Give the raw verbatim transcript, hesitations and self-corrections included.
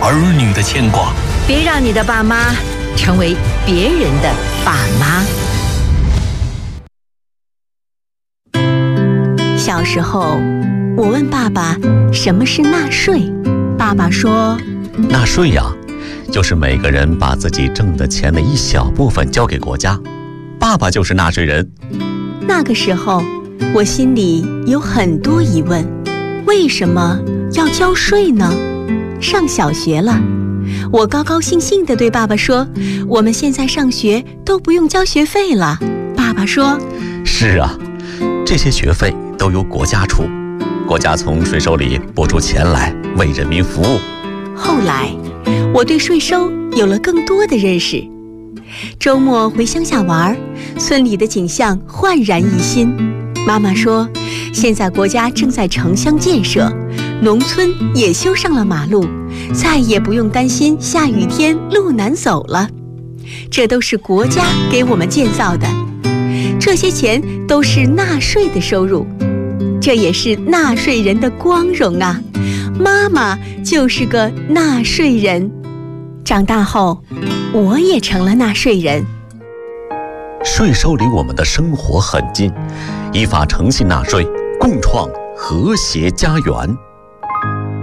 儿女的牵挂。 别让你的爸妈成为别人的爸妈。小时候，我问爸爸什么是纳税，爸爸说： 纳税呀，就是每个人把自己挣的钱的一小部分交给国家，爸爸就是纳税人。 那个时候，我心里有很多疑问，为什么要交税呢？上小学了，我高高兴兴地对爸爸说：我们现在上学都不用交学费了。爸爸说： 是啊，这些学费都由国家出，国家从税收里拨出钱来为人民服务。 后来，我对税收有了更多的认识。周末回乡下玩，村里的景象焕然一新。妈妈说，现在国家正在城乡建设，农村也修上了马路，再也不用担心下雨天路难走了。这都是国家给我们建造的，这些钱都是纳税的收入，这也是纳税人的光荣啊！妈妈就是个纳税人。长大后，我也成了纳税人。 税收离我们的生活很近，依法诚信纳税，共创和谐家园。